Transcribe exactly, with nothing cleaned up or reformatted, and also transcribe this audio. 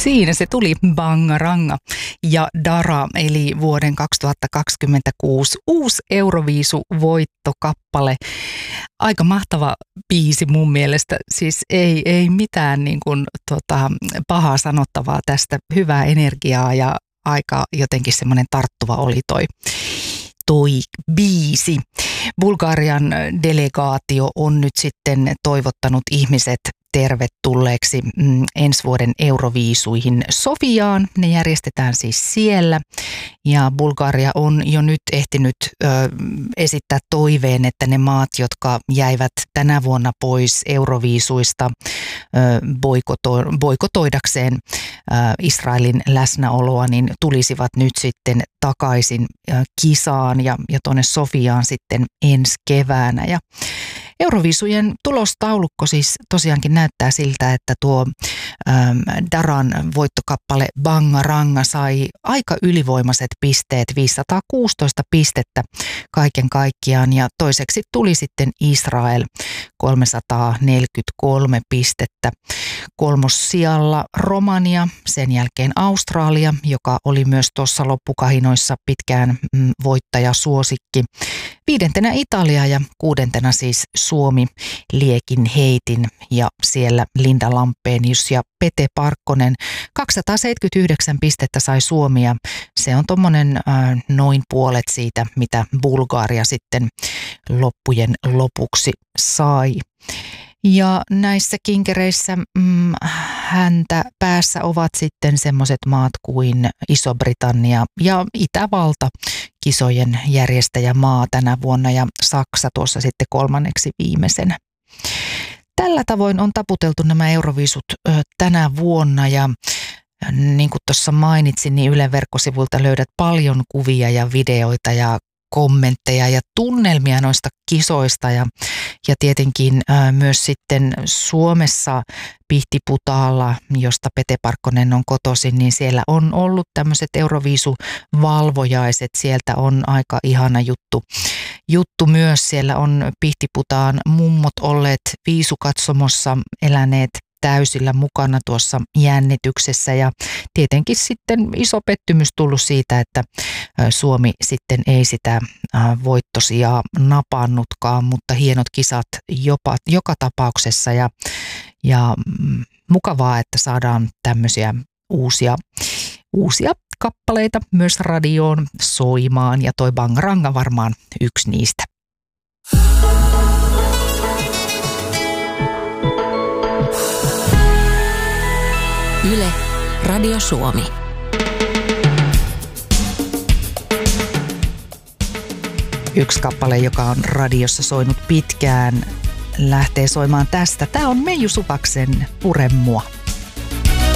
Siinä se tuli, Bangaranga ja Dara, eli vuoden kaksituhattakaksikymmentäkuusi uusi Euroviisu-voittokappale. Aika mahtava biisi mun mielestä, siis ei, ei mitään niin kuin, tota, pahaa sanottavaa tästä, hyvää energiaa ja aika jotenkin semmoinen tarttuva oli toi, toi biisi. Bulgarian delegaatio on nyt sitten toivottanut ihmiset tervetulleeksi mm, ensi vuoden Euroviisuihin Sofiaan. Ne järjestetään siis siellä ja Bulgaria on jo nyt ehtinyt ö, esittää toiveen, että ne maat, jotka jäivät tänä vuonna pois Euroviisuista ö, boikoto- boikotoidakseen ö, Israelin läsnäoloa, niin tulisivat nyt sitten takaisin ö, kisaan ja, ja tuonne Sofiaan sitten ensi keväänä. Ja Euroviisujen tulostaulukko siis tosiaankin näyttää siltä, että tuo äm, Daran voittokappale Bangaranga sai aika ylivoimaiset pisteet, viisisataakuusitoista pistettä kaiken kaikkiaan, ja toiseksi tuli sitten Israel kolmesataaneljäkymmentäkolme pistettä. Kolmossijalla Romania, sen jälkeen Australia, joka oli myös tuossa loppukahinoissa pitkään mm, voittajasuosikki. Viidentenä Italia ja kuudentena siis Suomi liekin heitin, ja siellä Linda Lampenius ja Pete Parkkonen. kaksisataaseitsemänkymmentäyhdeksän pistettä sai Suomi, ja se on tuommoinen äh, noin puolet siitä, mitä Bulgaria sitten loppujen lopuksi sai. Ja näissä kinkereissä mm, häntä päässä ovat sitten semmoiset maat kuin Iso-Britannia ja Itävalta, kisojen järjestäjämaa tänä vuonna, ja Saksa tuossa sitten kolmanneksi viimeisenä. Tällä tavoin on taputeltu nämä Euroviisut ö, tänä vuonna, ja niin kuin tuossa mainitsin, niin Ylen verkkosivuilta löydät paljon kuvia ja videoita ja kommentteja ja tunnelmia noista kisoista, ja, ja tietenkin ää, myös sitten Suomessa Pihtiputaalla, josta Pete Parkkonen on kotoisin, niin siellä on ollut tämmöiset Euroviisuvalvojaiset, sieltä on aika ihana juttu. Juttu myös, siellä on Pihtiputaan mummot olleet viisukatsomossa, eläneet täysillä mukana tuossa jännityksessä, ja tietenkin sitten iso pettymys tullut siitä, että Suomi sitten ei sitä voittosijaa napannutkaan, mutta hienot kisat jopa, joka tapauksessa, ja, ja mukavaa, että saadaan tämmöisiä uusia, uusia kappaleita myös radioon soimaan, ja toi Bangaranga varmaan yksi niistä. Yle, Radio Suomi. Yksi kappale, joka on radiossa soinut pitkään, lähtee soimaan tästä. Tämä on Meiju Supaksen Pure mua.